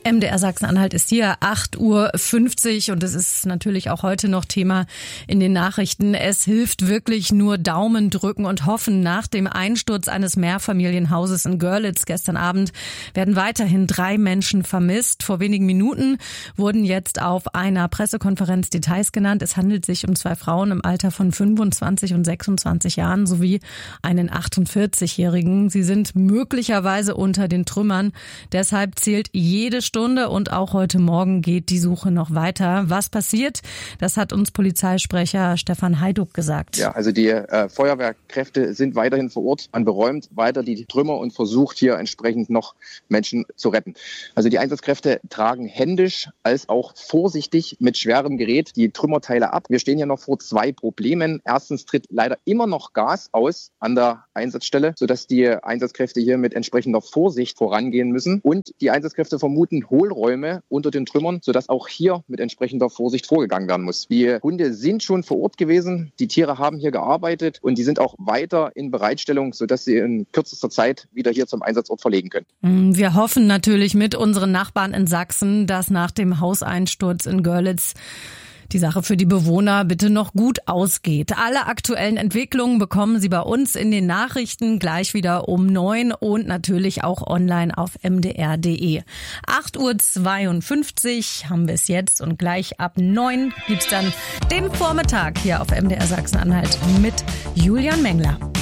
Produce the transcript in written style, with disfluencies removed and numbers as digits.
MDR Sachsen-Anhalt ist hier, 8:50 Uhr und es ist natürlich auch heute noch Thema in den Nachrichten. Es hilft wirklich nur Daumen drücken und hoffen. Nach dem Einsturz eines Mehrfamilienhauses in Görlitz gestern Abend werden weiterhin 3 Menschen vermisst. Vor wenigen Minuten wurden jetzt auf einer Pressekonferenz Details genannt. Es handelt sich um 2 Frauen im Alter von 25 und 26 Jahren sowie einen 48-Jährigen. Sie sind möglicherweise unter den Trümmern. Deshalb zählt jede Stunde und auch heute Morgen geht die Suche noch weiter. Was passiert? Das hat uns Polizeisprecher Stefan Heiduck gesagt. Ja, also die Feuerwehrkräfte sind weiterhin vor Ort. Man beräumt weiter die Trümmer und versucht hier entsprechend noch Menschen zu retten. Also die Einsatzkräfte tragen händisch als auch vorsichtig mit schwerem Gerät die Trümmerteile ab. Wir stehen hier noch vor 2 Problemen. Erstens tritt leider immer noch Gas aus an der Einsatzstelle, sodass die Einsatzkräfte hier mit entsprechender Vorsicht vorangehen müssen. Und die Einsatzkräfte vermuten Hohlräume unter den Trümmern, sodass auch hier mit entsprechender Vorsicht vorgegangen werden muss. Die Hunde sind schon vor Ort gewesen, die Tiere haben hier gearbeitet und die sind auch weiter in Bereitstellung, sodass sie in kürzester Zeit wieder hier zum Einsatzort verlegen können. Wir hoffen natürlich mit unseren Nachbarn in Sachsen, dass nach dem Hauseinsturz in Görlitz die Sache für die Bewohner bitte noch gut ausgeht. Alle aktuellen Entwicklungen bekommen Sie bei uns in den Nachrichten gleich wieder um 9 und natürlich auch online auf mdr.de. 8:52 Uhr haben wir es jetzt und gleich ab 9 gibt's dann den Vormittag hier auf MDR Sachsen-Anhalt mit Julian Mengler.